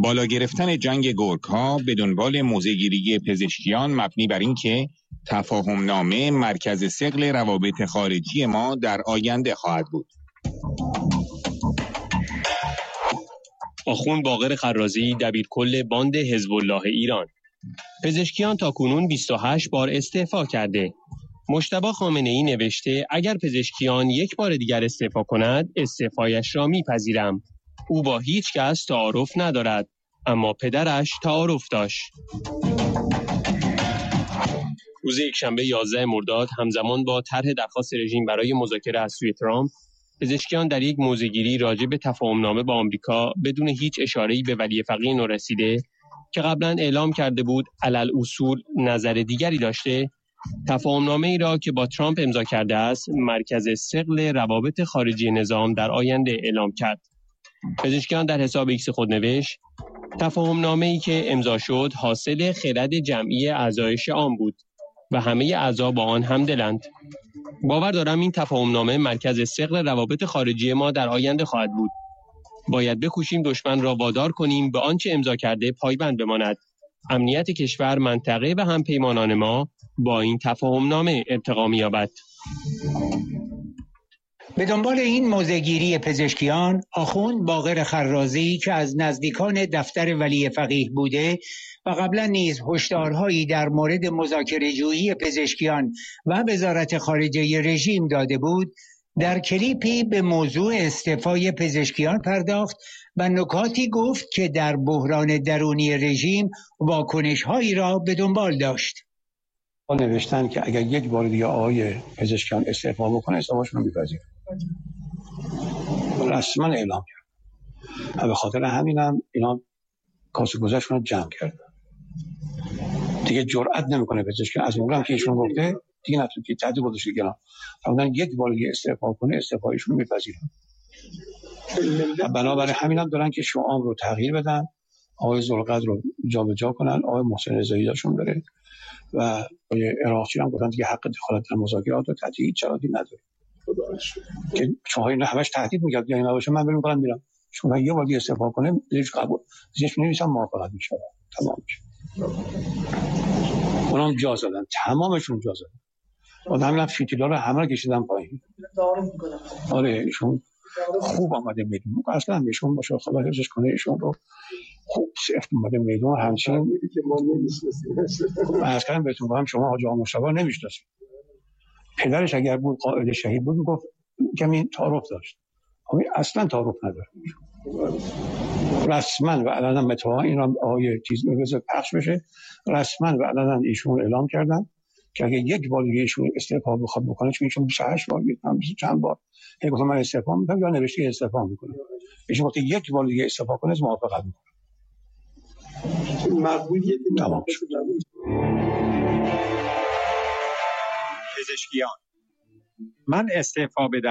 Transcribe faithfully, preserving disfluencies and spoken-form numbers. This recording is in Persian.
بالا گرفتن جنگ گورک‌ها به دنبال موضع‌گیری پزشکیان مبنی بر اینکه تفاهم‌نامه مرکز ثقل روابط خارجی ما در آینده خواهد بود. آخوند باقر خرازی، دبیرکل باند حزب الله ایران: پزشکیان تاکنون بیست و هشت بار استعفا کرده. مجتبی خامنه‌ای نوشته اگر پزشکیان یک بار دیگر استعفا کند استعفایش را میپذیرم. او با هیچ کس تعارف ندارد، اما پدرش تعارف داشت. روز یکشنبه یازده مرداد همزمان با طرح درخواست رژیم برای مذاکره از سوی ترامپ، پزشکیان در یک موضع‌گیری راجع به تفاهم‌نامه با آمریکا بدون هیچ اشاره‌ای به ولی فقیه نورسیده که قبلا اعلام کرده بود علل اصول نظر دیگری داشته، تفاهم‌نامه ای را که با ترامپ امضا کرده است مرکز ثقل روابط خارجی نظام در آینده اعلام کرد. پزشکیان در حساب ایکس خود نوشت تفاهم‌نامه ای که امضا شد حاصل خرد جمعی اعضایش آن بود و همه اعضا با آن همدلند. باور دارم این تفاهم‌نامه مرکز ثقل روابط خارجی ما در آینده خواهد بود. باید بکوشیم دشمن را وادار کنیم به آنچه امضا کرده پایبند بماند. امنیت کشور، منطقه و همپیمانان ما با این تفاهم‌نامه ارتقا می‌یابد. به دنبال این موضع‌گیری پزشکیان، آخوند باقر خرازی که از نزدیکان دفتر ولی فقیه بوده و قبلا نیز هشدارهایی در مورد مذاکره جویی پزشکیان و وزارت خارجه رژیم داده بود، در کلیپی به موضوع استعفای پزشکیان پرداخت و نکاتی گفت که در بحران درونی رژیم واکنش‌هایی را به دنبال داشت. نوشتن که اگر یک بار دیگه آقای پزشکیان استعفا بکنه استعفاشون رو می‌پذیرن. رسما اعلام کرد. به خاطر همینم اینا کاسه گذشتون رو جمع کردن. دیگه جرئت نمیکنه پزشکیان از موقعی که ایشون گفته دیگه نتونه که تعدیل گذاشته کنه. فرمودن یک بار دیگه استعفا کنه استعفایشون رو می‌پذیرن. بنابراین همینم دارن که شعار رو تغییر بدن، آقای ذوالقدر رو جابجا کنن، آقای محسن رضایی داشون بره و آقای عراقچی هم گفتن دیگه حق دخالت در مذاکرات رو تحت هیچ شرایطی نداره. که چون اینا همش تهدید می‌کرد یا اینا باشه من بریم کنم میرم. چون یه بار دیگه استعفا کنه دیگه قبول دیگه نمی‌شم موافقت میشه. تمام میشه. اونم جا زدن، تمامشون جا زدن. بعد همین فیتیلا رو همه رو کشیدن پایین. آره ایشون خوب آمده میدون. اصلا ایشون باشه خدا حفظش کنه ایشون رو خوب سفت اومده میدون همچنین که ما نمی‌شناسیم. اصلا بهتون بگم شما حاج آقا مصطفی نمی‌شناسید. پدرش اگر بود قائد شهید بود میگفت کمی تعارف داشت. همین اصلا تعارف نداره. رسما و علنا متوا این هم آقای چیز میگه پخش بشه. رسما و علنا ایشون اعلام کردن که اگه یک بار دیگه ایشون استعفا بخواد بکنه چون ایشون بیست و هشت بار میگم چند بار یک گفتم من استعفا میکنم یا نوشته استعفا میکنه. ایشون گفت یک بار دیگه استعفا کنه موافقت میکنه. مقبولیت تمام شد. پزشکیان من استعفا بدم